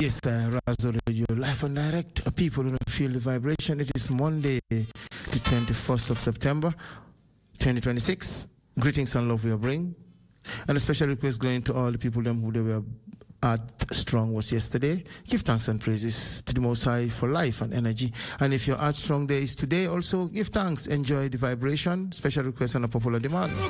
Yes, Razo Radio, live and direct. People who feel the vibration. It is Monday, the 21st of September, 2026. Greetings and love we bring. And a special request going to all the people them who they were at Strong was yesterday. Give thanks and praises to the Most High for life and energy. And if your Art Strong Day is today, also give thanks. Enjoy the vibration. Special request and a popular demand.